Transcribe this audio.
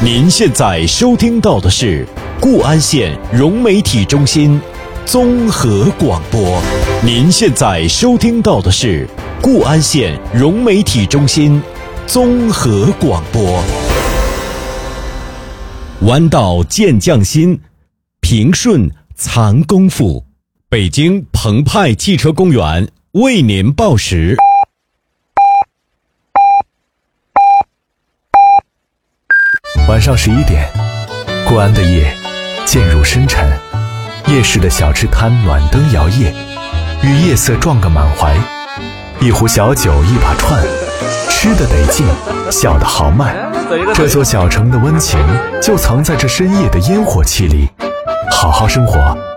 您现在收听到的是固安县融媒体中心综合广播。您现在收听到的是固安县融媒体中心综合广播。弯道见匠心，平顺藏功夫。北京澎湃汽车公园为您报时。 晚上11点，固安的夜渐入深沉，夜市的小吃摊暖灯摇曳，与夜色撞个满怀。一壶小酒一把串，吃得得劲，笑得豪迈。这座小城的温情就藏在这深夜的烟火气里。好好生活，